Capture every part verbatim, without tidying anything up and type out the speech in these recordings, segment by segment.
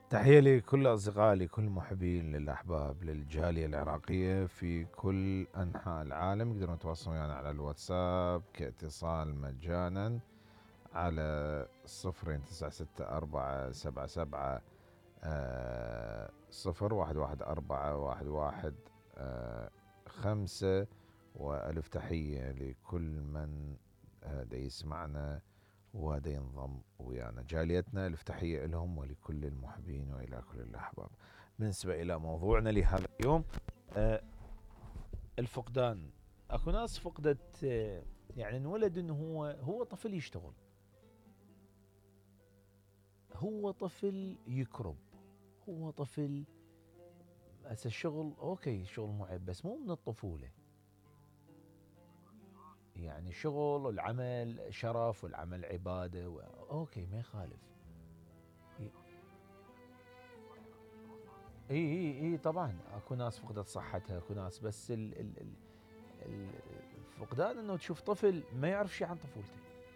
تحية لكل أصدقائي، لكل محبين، للأحباب، للجالية العراقية في كل أنحاء العالم. يقدرون يتواصلون ويانا على الواتساب كاتصال مجانا على صفرين تسعة ستة أربعة سبعة سبعة آه، صفر واحد واحد أربعة واحد واحد آه، خمسة. وألف تحية لكل من آه، دا يسمعنا ودا ينضم ويانا جاليتنا. ألف تحية لهم ولكل المحبين وإلى كل الأحباب. بالنسبة إلى موضوعنا لهذا اليوم، آه، الفقدان. أكو ناس فقدت، آه، يعني انولد إنه هو هو طفل يشتغل، هو طفل يكرب، هو طفل. هسه الشغل اوكي، شغل معب بس مو من الطفولة. يعني الشغل والعمل شرف والعمل عبادة و... اوكي ما يخالف. اي اي اي طبعا اكو ناس فقدت صحتها، اكو ناس، بس ال ال ال الفقدان انه تشوف طفل ما يعرف شيء عن طفولته.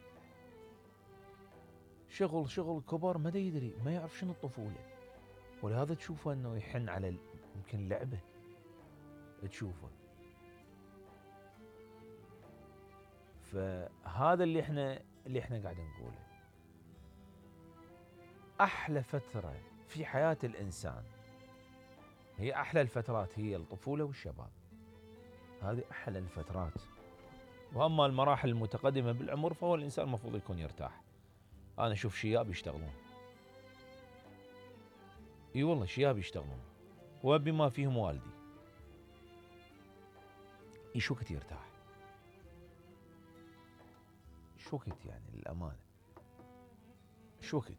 شغل شغل كبر ما دا يدري، ما يعرف شنو الطفولة. ولهذا تشوفه انه يحن على ال- يمكن لعبة تشوفه. فهذا اللي احنا اللي احنا قاعد نقوله. احلى فترة في حياة الانسان هي احلى الفترات، هي الطفولة والشباب. هذه احلى الفترات. واما المراحل المتقدمة بالعمر فهو الانسان المفروض يكون يرتاح. انا اشوف شياب يشتغلون، اي والله شياب يشتغلون وبما فيهم والدي، اي شو وقت يرتاح، شو وقت يعني للامانه، شو وقت.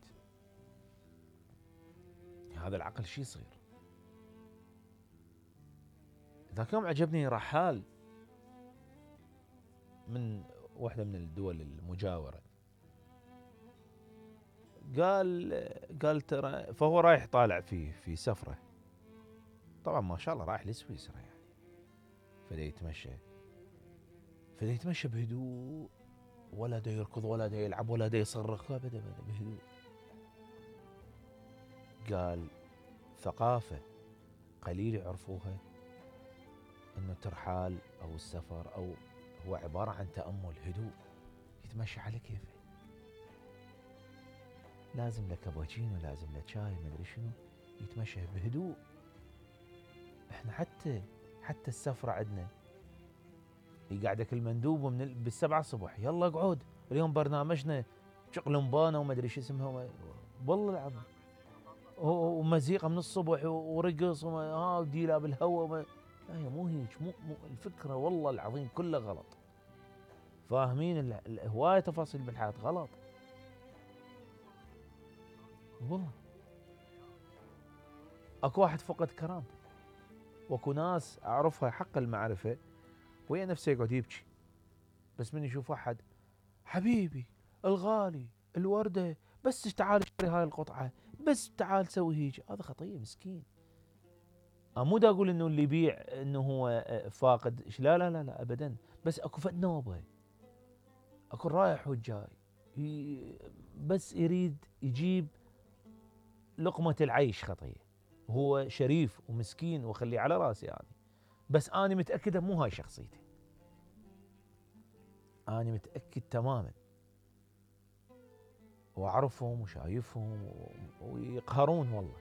هذا العقل شي يصير. ذاك يوم عجبني رحال من واحده من الدول المجاوره، قال قال ترى، فهو رايح طالع في في سفره، طبعا ما شاء الله رايح لسويسرا يعني. فدا يتمشى، فدا يتمشى بهدوء، ولا دا يركض ولا دا يلعب ولا دا يصرخ، ابدا ابدا بهدوء. قال ثقافه قليل يعرفوها، انه الترحال او السفر او هو عباره عن تامل، هدوء، يتمشى على كيفه. لازم له كابتشينو، لازم له شاي، ما ادري شنو، يتمشى بهدوء. احنا حتى حتى السفره عندنا يقعدك المندوب من ال... بالسبعة الصبح، يلا اقعد اليوم برنامجنا شقلمبانه وما ادري شو اسمها وما... والله العظيم، ومزيقه من الصبح ورقص وما... ها وديلا بالهواء وما... لا هي مو هيك، مو, مو الفكره والله العظيم كلها غلط. فاهمين هواية تفاصيل بالحياة غلط والله. اكو واحد فقد كرامته، واكو ناس اعرفها حق المعرفة وهي نفسه يقعد يبكي بس من يشوف واحد حبيبي الغالي الوردة، بس تعال اشتري هاي القطعة، بس تعال سوي هيك. هذا خطية مسكين. أنا مو دا اقول انه اللي يبيع انه هو فاقد، لا لا لا لا ابدا، بس اكو فد نوبة، اكو رايح والجاي، بس يريد يجيب لقمة العيش. خطية. هو شريف ومسكين وخليه على راسي يعني، بس أنا متأكدة مو هاي شخصيتي، أنا متأكد تماما، وأعرفهم وشايفهم ويقهرون والله.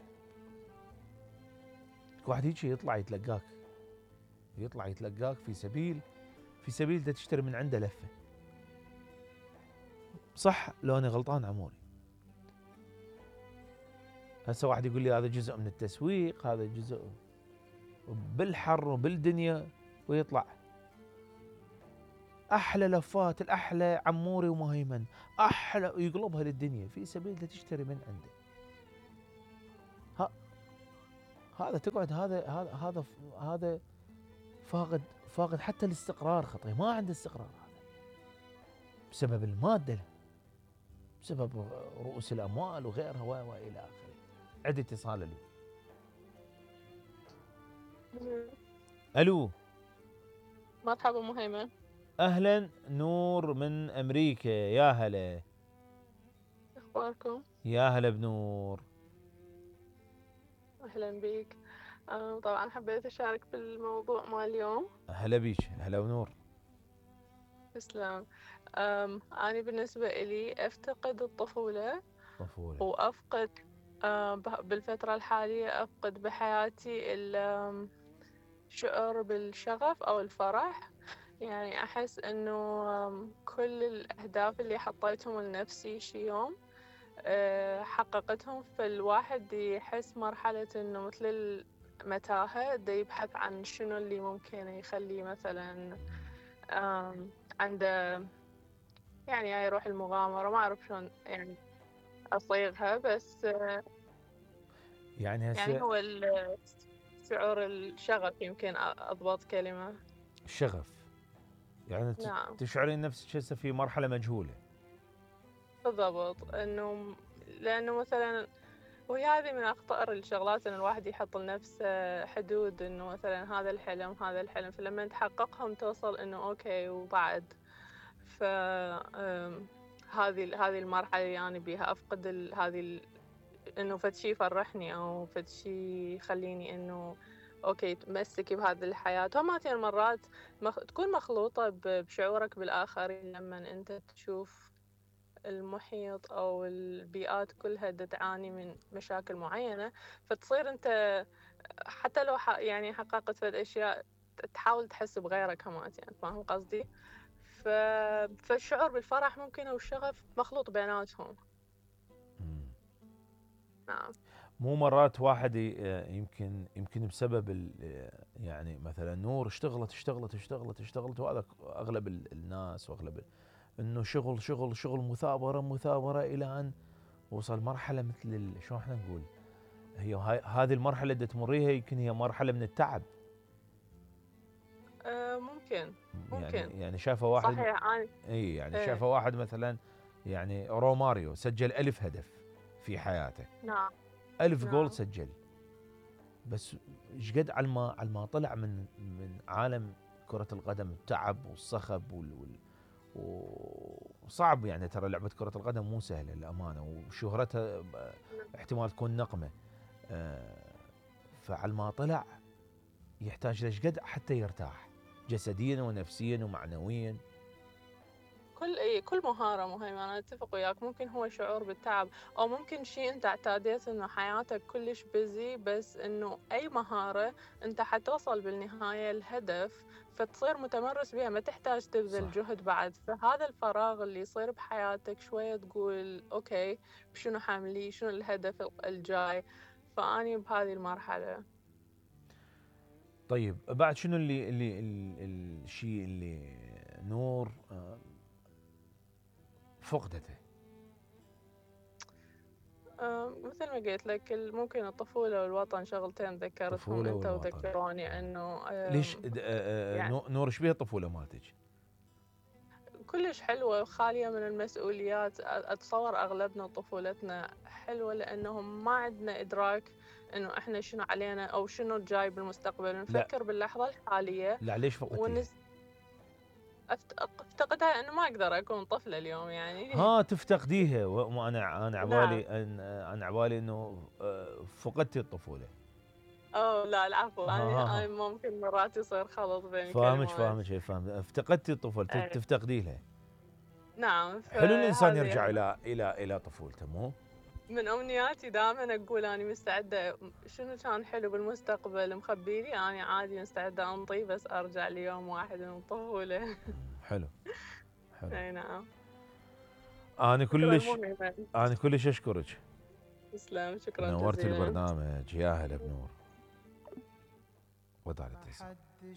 واحد هيك يطلع يتلقاك، يطلع يتلقاك في سبيل في سبيل تشتري من عنده لفة. صح لو أنا غلطان عموري؟ هسه واحد يقول لي هذا جزء من التسويق، هذا جزء بالحر وبالدنيا، ويطلع احلى لفات، الاحلى عموري ومهيمن، احلى، ويقلبها للدنيا في سبيل تشتري من عنده. ها هذا تقعد، هذا هذا هذا هذا فاقد فاقد حتى الاستقرار. خطيه، ما عنده استقرار هذا بسبب الماده، بسبب رؤوس الاموال وغيرها والى اخره. عد اتصال. الو الو مرحبا مهيمن. اهلا، نور من امريكا، يا هلا. اخباركم؟ يا هلا بنور. أهلا بيك. آه، طبعا حبيت أشارك بالموضوع مال اليوم. هلا بيك، هلا ونور. تسلم. آم، أنا بالنسبة إلي أفتقد الطفولة طفولة. وأفقد آه، ب- بالفترة الحالية أفقد بحياتي ال- الشعور بالشغف أو الفرح. يعني أحس إنه آم، كل الأهداف اللي حطيتهم لنفسي شي يوم آه، حققتهم، فالواحد يحس مرحلة إنه مثل المتاهة دا يبحث عن شنو اللي ممكن يخليه مثلا آم، عنده، يعني يروح المغامرة، ما أعرف شلون يعني أصيغها، بس آه، يعني يعني هسه هو ال- شعور الشغف يمكن أضبط كلمة. الشغف، يعني ت- نعم تشعرين نفسك هسه في مرحلة مجهولة. بالضبط، إنه لأنه مثلا وهي هذه من أخطر الشغلات، إن الواحد يحط لنفسه حدود، إنه مثلا هذا الحلم هذا الحلم، فلما تحققهم توصل إنه أوكي وبعد. ف أم، هذه هذه المرحلة اللي أنا بيها أفقد ال- هذه ال- إنه فد شي يفرحني أو فد شي يخليني إنه أوكي تمسكي بهذه الحياة. ومرات المرات مخ... تكون مخلوطة ب- بشعورك بالآخرين لما أنت تشوف المحيط أو البيئات كلها دا تعاني من مشاكل معينة، فتصير أنت حتى لو ح... يعني حققت فد أشياء تحاول تحس بغيرك همات، يعني فاهم قصدي؟ ف... فالشعور بالفرح ممكن والشغف مخلوط بيناتهم. مم. نعم مو مرات واحد ي- يمكن يمكن بسبب ال- يعني مثلا نور اشتغلت اشتغلت اشتغلت اشتغلت، وهذا اغلب ال- الناس واغلب ال- انه شغل شغل شغل، مثابره مثابره، الى ان وصل مرحله مثل ال- شلون احنا نقول، هي هاي هذه المرحله اللي تمريها يمكن هي مرحله من التعب. أه ممكن يعني ممكن يعني شافه واحد، صحيح. أنا اي يعني إيه شافه واحد مثلا، يعني روماريو سجل ألف هدف في حياته، نعم ألف جول نعم سجل، بس ايش قد على ما على ما طلع من من عالم كرة القدم، التعب والصخب وال وال وصعب، يعني ترى لعبة كرة القدم مو سهلة للأمانة، وشهرتها ب- احتمال تكون نقمة. آه، فعلى ما طلع يحتاج ليش قد حتى يرتاح جسديا ونفسيا ومعنويا. كل اي كل مهارة مهمة، أنا أتفق وياك. ممكن هو شعور بالتعب، أو ممكن شيء أنت اعتاديت إنه حياتك كلش بيزي، بس إنه أي مهارة أنت حتوصل بالنهاية الهدف، فتصير متمرس بها، ما تحتاج تبذل صح. جهد بعد. فهذا الفراغ اللي يصير بحياتك شوية تقول أوكي شنو حاملي، شنو الهدف الجاي. فأني بهذه المرحلة. طيب بعد شنو اللي اللي ال- الشيء اللي نور آه، فقدته؟ أه، مثل ما قلت لك ال- ممكن الطفولة والوطن شغلتين ذكرتهم الطفولة أنت والوطن. وذكروني مم. إنه ليش أم، د- آه، آه، يعني نو- نور ايش بيها الطفولة مالتك؟ كلش حلوة وخالية من المسؤوليات. أ- أتصور أغلبنا طفولتنا حلوة لأنهم ما عندنا إدراك إنه إحنا شنو علينا أو شنو الجاي بالمستقبل، لا نفكر باللحظة الحالية. لا، ليش فقدتيها؟ ونس أفت- أفتقدها إنه ما أقدر أكون طفلة اليوم يعني. ها تفتقديها، وانا انا نعم. عبالي ان انا عبالي انه آه، فقدتي الطفولة. أو لا العفو، ها ها أنا ها، أنا ممكن مرات يصير خلط بين فاهمك الكلمات. فاهمك، اي فاهم، افتقدتي الطفولة، ت- أي تفتقدي لها. نعم، حلو الانسان فهذه يرجع أنا الى الى الى طفولته، مو؟ من أمنياتي دائما أقول أنا مستعدة، شنو كان حلو بالمستقبل مخبيلي، أنا عادي مستعدة أنطي بس أرجع ليوم واحد من الطفولة. حلو حلو. أي نعم. انا شكرا كلش مهمة. انا كلش اشكرك، تسلم شكرا نورت جزيلا. البرنامج، يا هلا بنور، وضع الاتصال.